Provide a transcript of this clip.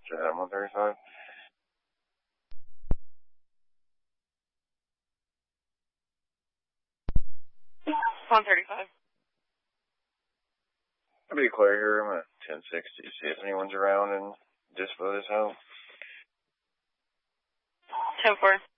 Roger, 135. 135. I'll be clear here. I'm at 1060. See if anyone's around and dispo this out. 10-4.